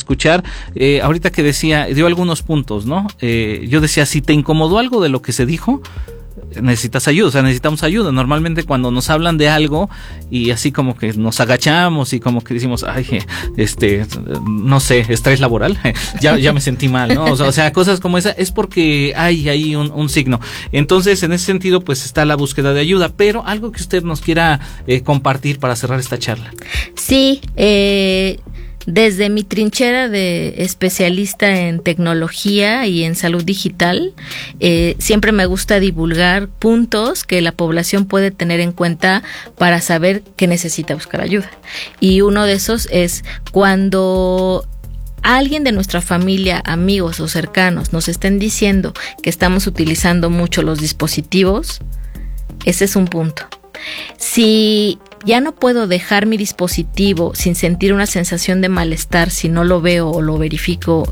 escuchar. Ahorita que decía, dio algunos puntos, ¿no? Yo decía, si te incomodó algo de lo que se dijo, necesitas ayuda, o sea, necesitamos ayuda. Normalmente cuando nos hablan de algo y así como que nos agachamos y como que decimos, ay, no sé, estrés laboral, ya me sentí mal, ¿no? O sea, cosas como esa, es porque hay ahí un signo. Entonces, en ese sentido, pues está la búsqueda de ayuda, pero algo que usted nos quiera compartir para cerrar esta charla. Sí, desde mi trinchera de especialista en tecnología y en salud digital, siempre me gusta divulgar puntos que la población puede tener en cuenta para saber que necesita buscar ayuda. Y uno de esos es cuando alguien de nuestra familia, amigos o cercanos nos estén diciendo que estamos utilizando mucho los dispositivos, ese es un punto. Si ya no puedo dejar mi dispositivo sin sentir una sensación de malestar si no lo veo o lo verifico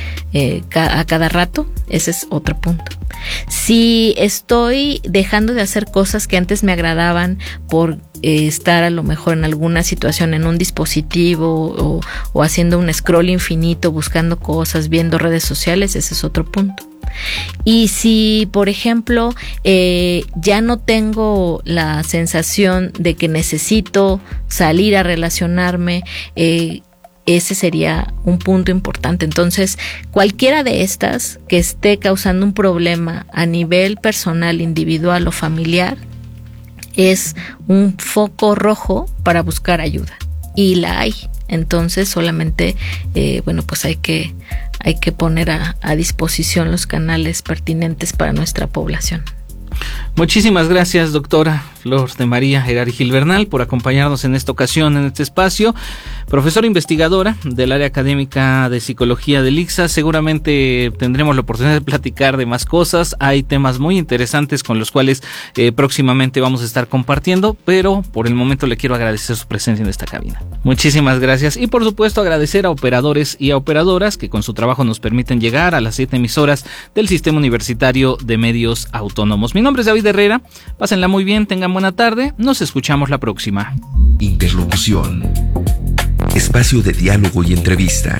a cada rato, ese es otro punto. Si estoy dejando de hacer cosas que antes me agradaban por estar a lo mejor en alguna situación en un dispositivo o haciendo un scroll infinito, buscando cosas, viendo redes sociales, ese es otro punto. Y si, por ejemplo, ya no tengo la sensación de que necesito salir a relacionarme, ese sería un punto importante. Entonces, cualquiera de estas que esté causando un problema a nivel personal, individual o familiar, es un foco rojo para buscar ayuda. Y la hay. Entonces, solamente, pues hay que poner a disposición los canales pertinentes para nuestra población. Muchísimas gracias, doctora Flor de María Herari Gilbernal, por acompañarnos en esta ocasión, en este espacio. Profesora investigadora del área académica de psicología del ICSA. Seguramente tendremos la oportunidad de platicar de más cosas. Hay temas muy interesantes con los cuales próximamente vamos a estar compartiendo, pero por el momento le quiero agradecer su presencia en esta cabina. Muchísimas gracias. Y por supuesto agradecer a operadores y a operadoras que con su trabajo nos permiten llegar a las 7 emisoras del Sistema Universitario de Medios Autónomos. Mi nombre es David Herrera. Pásenla muy bien, tengan buena tarde. Nos escuchamos la próxima. Interlocución. Espacio de diálogo y entrevista.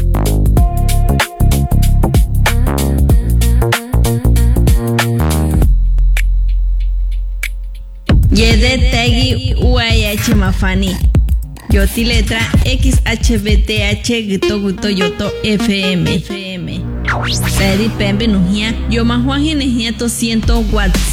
Yedetegi UAH Mafani. Yoti letra XHBTH Guto Yoto FM. Peri Pembe Nujia. Yo Majuan Genejia 200 watts.